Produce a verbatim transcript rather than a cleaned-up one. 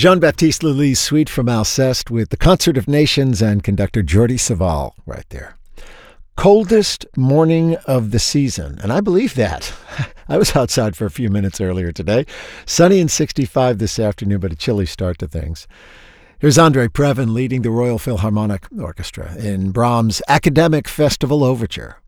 Jean-Baptiste Lully's suite from Alceste with the Concert of Nations and conductor Jordi Savall right there. Coldest morning of the season, and I believe that. I was outside for a few minutes earlier today. Sunny and sixty-five this afternoon, but a chilly start to things. Here's Andre Previn leading the Royal Philharmonic Orchestra in Brahms' Academic Festival Overture.